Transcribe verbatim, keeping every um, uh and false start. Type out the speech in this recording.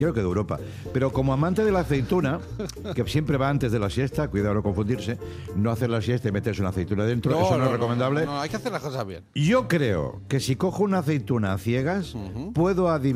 Creo que de Europa. Pero como amante de la aceituna, que siempre va antes de la siesta, cuidado no confundirse, no hacer la siesta y meterse una aceituna dentro, eso no, es recomendable. No, no, hay que hacer las cosas bien. Yo creo que si cojo una aceituna a ciegas, uh-huh. puedo adivinar